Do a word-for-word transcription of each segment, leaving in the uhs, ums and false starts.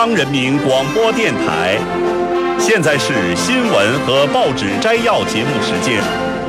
央人民广播电台，现在是新闻和报纸摘要节目时间。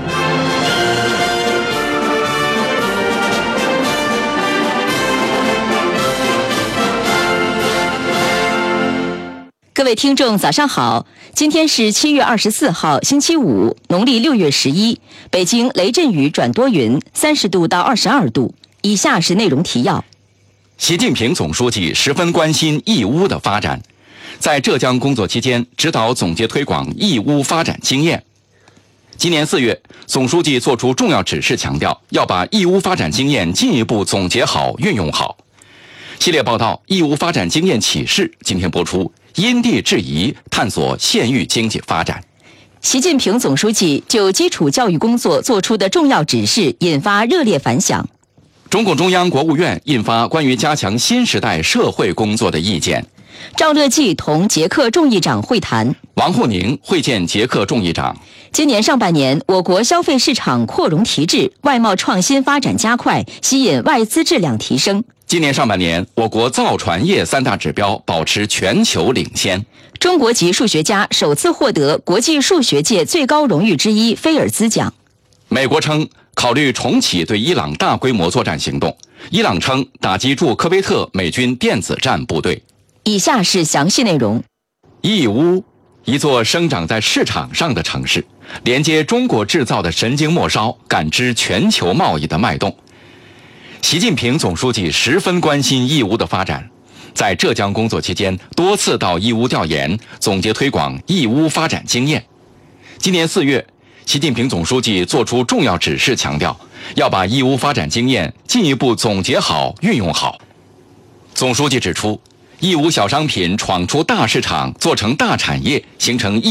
各位听众，早上好！今天是七月二十四号，星期五，农历六月十一。北京雷阵雨转多云，三十度到二十二度。以下是内容提要。 习近平总书记十分关心义乌的发展，在浙江工作期间指导总结推广义乌发展经验。今年四月，总书记作出重要指示，强调要把义乌发展经验进一步总结好、运用好。系列报道《义乌发展经验启示》今天播出，因地制宜探索县域经济发展。 习近平总书记就基础教育工作作出的重要指示引发热烈反响。 中共中央、国务院印发关于加强新时代社会工作的意见。 赵乐际同捷克众议长会谈。 王沪宁会见捷克众议长。 今年上半年，我国消费市场扩容提质，外贸创新发展加快，吸引外资质量提升。 今年上半年，我国造船业三大指标保持全球领先。 中国籍数学家首次获得国际数学界最高荣誉之一菲尔兹奖。 美国称考虑重启对伊朗大规模作战行动，伊朗称打击驻科威特美军电子战部队。 以下是详细内容。 义乌，一座生长在市场上的城市，连接中国制造的神经末梢，感知全球贸易的脉动。习近平总书记十分关心义乌的发展，在浙江工作期间多次到义乌调研，总结推广义乌发展经验。今年四月，习近平总书记作出重要指示，强调要把义乌发展经验进一步总结好、运用好。总书记指出，义乌小商品闯出大市场，做成大产业，形成